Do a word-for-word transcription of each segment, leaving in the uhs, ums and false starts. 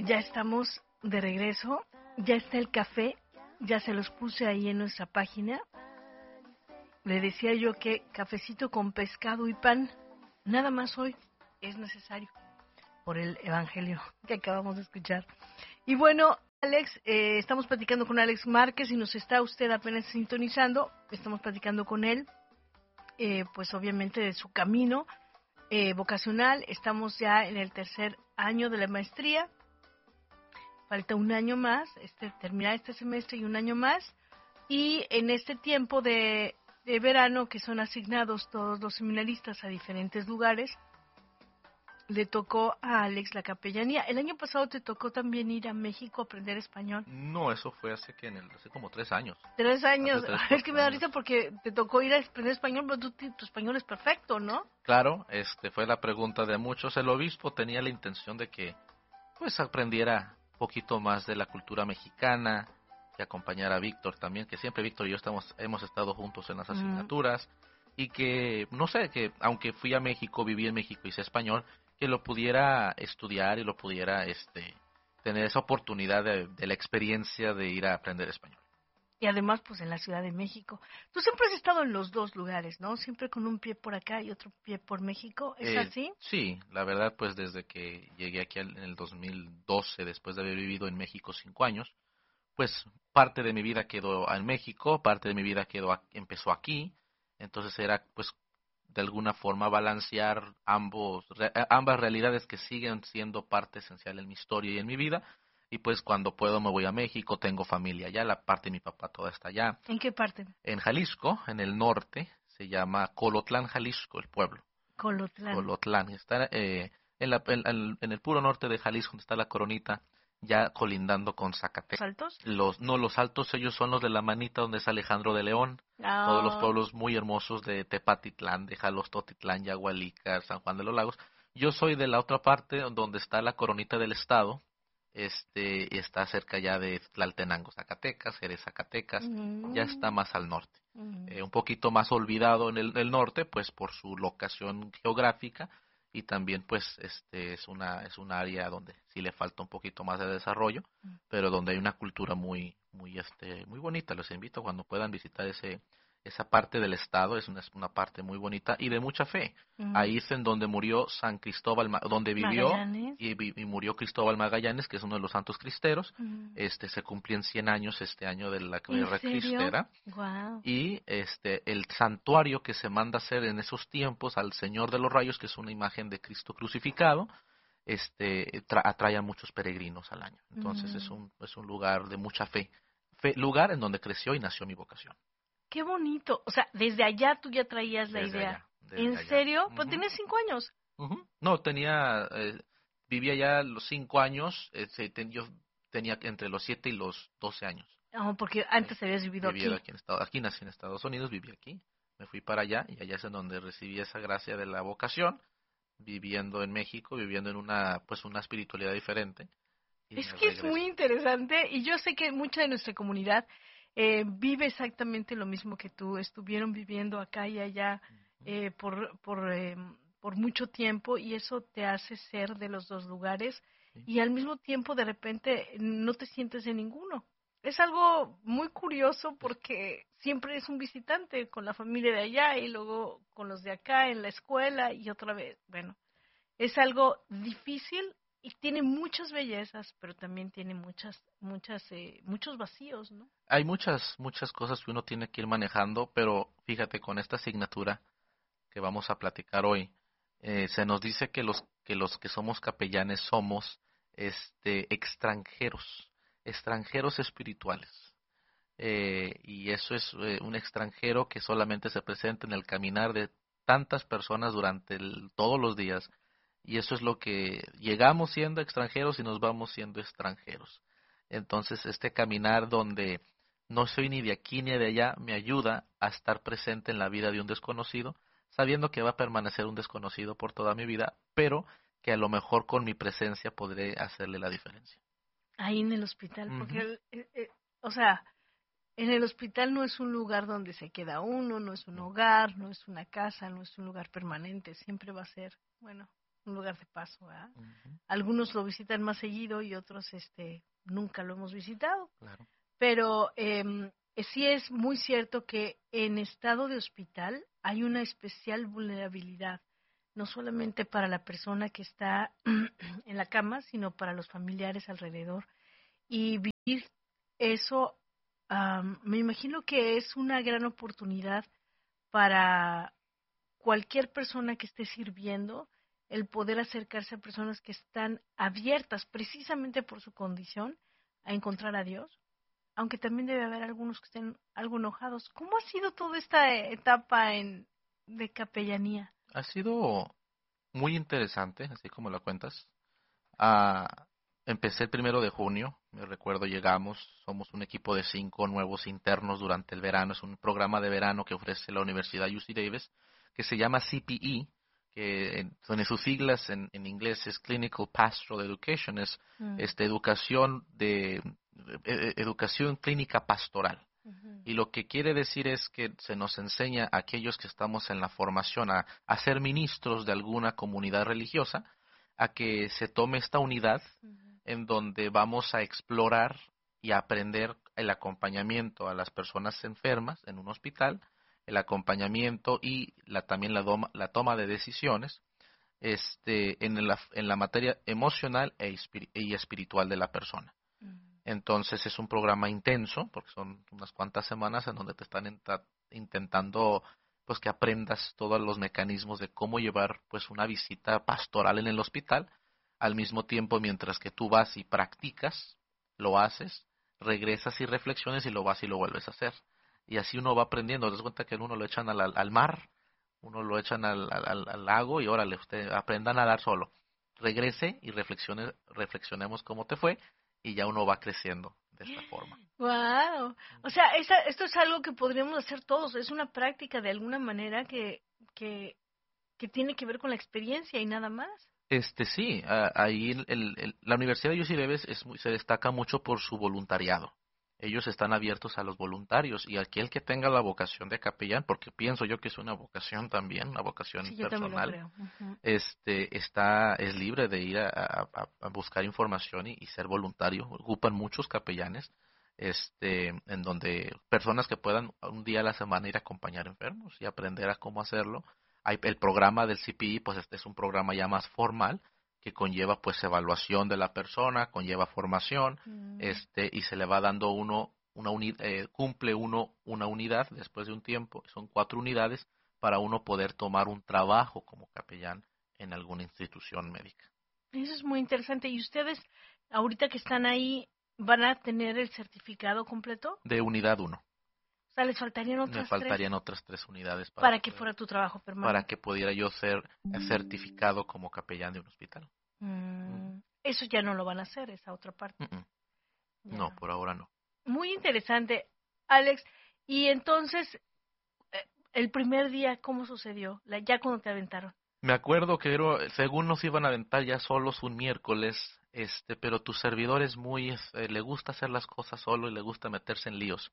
Ya estamos de regreso, ya está el café, ya se los puse ahí en nuestra página. Le decía yo que cafecito con pescado y pan, nada más hoy es necesario por el evangelio que acabamos de escuchar. Y bueno, Alex, eh, estamos platicando con Alex Márquez y nos está usted apenas sintonizando, estamos platicando con él, eh, pues obviamente de su camino eh, vocacional. Estamos ya en el tercer año de la maestría. Falta un año más, este, terminar este semestre y un año más. Y en este tiempo de, de verano, que son asignados todos los seminaristas a diferentes lugares, le tocó a Alex la capellanía. El año pasado te tocó también ir a México a aprender español. No, eso fue hace que en el, hace como tres años. Tres años. Hace tres, Es que me da años. risa porque te tocó ir a aprender español, pero tú, tu español es perfecto, ¿no? Claro, este fue la pregunta de muchos. El obispo tenía la intención de que pues aprendiera un poquito más de la cultura mexicana, que acompañara a Víctor también, que siempre Víctor y yo estamos, hemos estado juntos en las asignaturas, uh-huh. y que, no sé, que aunque fui a México, viví en México y sé español, que lo pudiera estudiar y lo pudiera este tener esa oportunidad de, de la experiencia de ir a aprender español. Y además, pues en la Ciudad de México. Tú siempre has estado en los dos lugares, ¿no? Siempre con un pie por acá y otro pie por México. ¿Es eh, así? Sí, la verdad, pues desde que llegué aquí en el dos mil doce, después de haber vivido en México cinco años, pues parte de mi vida quedó en México, parte de mi vida quedó empezó aquí. Entonces era, pues, de alguna forma balancear ambos re, ambas realidades que siguen siendo parte esencial en mi historia y en mi vida. Y pues cuando puedo me voy a México, tengo familia allá, la parte de mi papá toda está allá. ¿En qué parte? En Jalisco, en el norte, se llama Colotlán, Jalisco, el pueblo. Colotlán. Colotlán, está eh, en, la, en, en el puro norte de Jalisco, donde está la Coronita, ya colindando con Zacatecas. ¿Los altos? Los, no, los altos ellos son los de la Manita, donde es Alejandro de León. Oh. Todos los pueblos muy hermosos de Tepatitlán, de Jalostotitlán, Yagualica, San Juan de los Lagos. Yo soy de la otra parte, donde está la Coronita del Estado. Este está cerca ya de Tlaltenango, Zacatecas, Jerez, Zacatecas, mm. ya está más al norte. Mm. Eh, un poquito más olvidado en el, el norte, pues por su locación geográfica, y también pues este es una es un área donde sí le falta un poquito más de desarrollo, mm. pero donde hay una cultura muy muy este muy bonita. Los invito cuando puedan visitar ese esa parte del estado, es una, una parte muy bonita y de mucha fe. Uh-huh. Ahí es en donde murió San Cristóbal, donde vivió y, y murió Cristóbal Magallanes, que es uno de los santos cristeros. Uh-huh. Este se cumplen cien años este año de la guerra cristera. Wow. Y este el santuario que se manda a hacer en esos tiempos al Señor de los Rayos, que es una imagen de Cristo crucificado, este tra- atrae a muchos peregrinos al año. Entonces uh-huh. es un es un lugar de mucha fe. fe, lugar en donde creció y nació mi vocación. ¡Qué bonito! O sea, desde allá tú ya traías la desde idea. Allá, desde ¿En allá. serio? Uh-huh. Pues tienes cinco años. Uh-huh. No, tenía, eh, vivía ya los cinco años, eh, ten, yo tenía entre los siete y los doce años. No, oh, porque antes habías vivido Vivía aquí. Aquí, en Estados, aquí nací en Estados Unidos, viví aquí, me fui para allá y allá es en donde recibí esa gracia de la vocación, viviendo en México, viviendo en una, pues una espiritualidad diferente. Es que regreso. Es muy interesante y yo sé que mucha de nuestra comunidad Eh, vive exactamente lo mismo que tú. Estuvieron viviendo acá y allá eh, por por eh, por mucho tiempo y eso te hace ser de los dos lugares sí. Y al mismo tiempo de repente no te sientes en ninguno. Es algo muy curioso porque siempre es un visitante con la familia de allá y luego con los de acá en la escuela y otra vez. Bueno, es algo difícil. Y tiene muchas bellezas, pero también tiene muchas, muchas, eh, muchos vacíos, ¿no? Hay muchas, muchas cosas que uno tiene que ir manejando, pero fíjate, con esta asignatura que vamos a platicar hoy, eh, se nos dice que los que los que somos capellanes somos, este, extranjeros, extranjeros espirituales, eh, y eso es eh, un extranjero que solamente se presenta en el caminar de tantas personas durante el, todos los días. Y eso es lo que llegamos siendo extranjeros y nos vamos siendo extranjeros. Entonces, este caminar donde no soy ni de aquí ni de allá me ayuda a estar presente en la vida de un desconocido, sabiendo que va a permanecer un desconocido por toda mi vida, pero que a lo mejor con mi presencia podré hacerle la diferencia. Ahí en el hospital, uh-huh. porque, el, el, el, o sea, en el hospital no es un lugar donde se queda uno, no es un hogar, no es una casa, no es un lugar permanente, siempre va a ser, bueno, un lugar de paso, ¿verdad? Uh-huh. Algunos lo visitan más seguido y otros este nunca lo hemos visitado. Claro. Pero eh, sí es muy cierto que en estado de hospital hay una especial vulnerabilidad, no solamente para la persona que está en la cama, sino para los familiares alrededor. Y vivir eso, um, me imagino que es una gran oportunidad para cualquier persona que esté sirviendo, el poder acercarse a personas que están abiertas precisamente por su condición a encontrar a Dios, aunque también debe haber algunos que estén algo enojados. ¿Cómo ha sido toda esta etapa en, de capellanía? Ha sido muy interesante, así como lo cuentas. Ah, empecé el primero de junio, me recuerdo, llegamos, somos un equipo de cinco nuevos internos durante el verano, es un programa de verano que ofrece la Universidad U C Davis, que se llama C P E, que en, en sus siglas en, en inglés es Clinical Pastoral Education, es Mm. este, educación de, eh, educación clínica pastoral. Uh-huh. Y lo que quiere decir es que se nos enseña a aquellos que estamos en la formación a, a ser ministros de alguna comunidad religiosa, a que se tome esta unidad Uh-huh. en donde vamos a explorar y a aprender el acompañamiento a las personas enfermas en un hospital, el acompañamiento y la, también la, doma, la toma de decisiones este, en, la, en la materia emocional e espir, y espiritual de la persona. Entonces es un programa intenso, porque son unas cuantas semanas en donde te están enta- intentando pues que aprendas todos los mecanismos de cómo llevar pues una visita pastoral en el hospital, al mismo tiempo mientras que tú vas y practicas, lo haces, regresas y reflexiones y lo vas y lo vuelves a hacer. Y así uno va aprendiendo, te das cuenta que uno lo echan al, al mar, uno lo echan al, al, al lago y órale, usted aprenda a nadar solo. Regrese y reflexione, reflexionemos cómo te fue y ya uno va creciendo de esta forma. Wow. O sea, esa, esto es algo que podríamos hacer todos. Es una práctica de alguna manera que, que, que tiene que ver con la experiencia y nada más. Este sí, a- ahí el, el- el- la Universidad de U C Davis es muy- se destaca mucho por su voluntariado. Ellos están abiertos a los voluntarios y aquel que tenga la vocación de capellán, porque pienso yo que es una vocación también, una vocación Sí, yo también lo personal, creo. Uh-huh. este está es libre de ir a, a- a buscar información y, y ser voluntario. Ocupan muchos capellanes, este, en donde personas que puedan un día a la semana ir a acompañar enfermos y aprender a cómo hacerlo. Hay el programa del C P I, pues este es un programa ya más formal que conlleva pues evaluación de la persona, conlleva formación, Mm. este y se le va dando uno una uni, eh, cumple uno una unidad después de un tiempo, son cuatro unidades para uno poder tomar un trabajo como capellán en alguna institución médica. Eso es muy interesante. ¿Y ustedes, ahorita que están ahí, van a tener el certificado completo? De unidad uno. O sea, les faltarían Me otras tres faltarían otras tres unidades para para que poder, fuera tu trabajo para permanente. que pudiera yo ser certificado como capellán de un hospital. Mm. Eso ya no lo van a hacer, esa otra parte. Mm, mm. No, Ya. por ahora no. Muy interesante, Alex. Y entonces, eh, el primer día, ¿cómo sucedió? La, ya cuando te aventaron. Me acuerdo que era- según nos iban a aventar ya solos un miércoles, este, pero tu servidor es muy, eh, le gusta hacer las cosas solo y le gusta meterse en líos.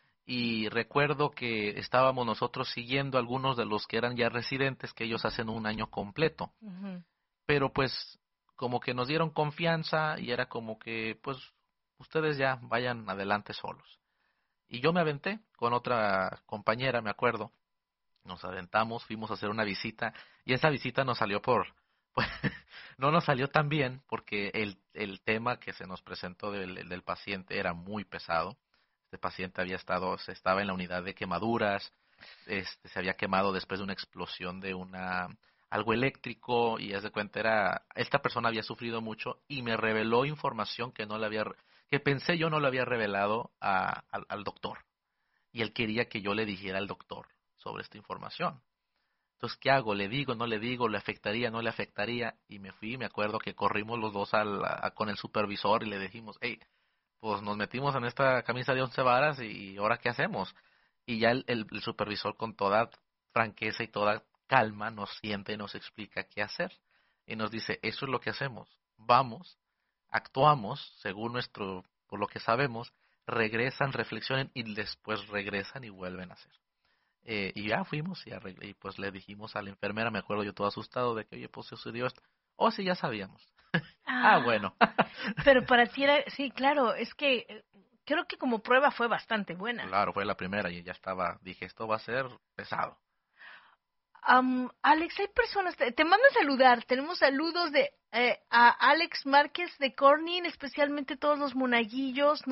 Y recuerdo que estábamos nosotros siguiendo algunos de los que eran ya residentes, que ellos hacen un año completo. Uh-huh. Pero pues como que nos dieron confianza y era como que pues ustedes ya vayan adelante solos. Y yo me aventé con otra compañera, me acuerdo. Nos aventamos, fuimos a hacer una visita y esa visita nos salió por, pues, no nos salió tan bien porque el, el tema que se nos presentó del, del paciente era muy pesado. Este paciente había estado, se estaba en la unidad de quemaduras, este, se había quemado después de una explosión de una algo eléctrico y haz de cuenta era esta persona había sufrido mucho y me reveló información que no le había que pensé yo no le había revelado a, al, al doctor y él quería que yo le dijera al doctor sobre esta información. Entonces, ¿qué hago? ¿Le digo, no le digo? ¿Le afectaría, no le afectaría? Y me fui, me acuerdo que corrimos los dos al, a, con el supervisor y le dijimos, hey, pues nos metimos en esta camisa de once varas y ahora qué hacemos. Y ya el, el, el supervisor con toda franqueza y toda calma nos siente y nos explica qué hacer. Y nos dice, eso es lo que hacemos. Vamos, actuamos según nuestro, por lo que sabemos, regresan, reflexionen y después regresan y vuelven a hacer. Eh, y ya fuimos y, arreglé, y pues le dijimos a la enfermera, me acuerdo yo todo asustado de que, oye, pues sucedió esto. Oh, sí, ya sabíamos. Ah, Ah, bueno. pero para ti era, sí, claro, es que eh, creo que como prueba fue bastante buena. Claro, fue la primera y ya estaba, dije, esto va a ser pesado. Am, Alex, hay personas, te, te mandan saludar, tenemos saludos de eh, a Alex Márquez de Corning, especialmente todos los monaguillos,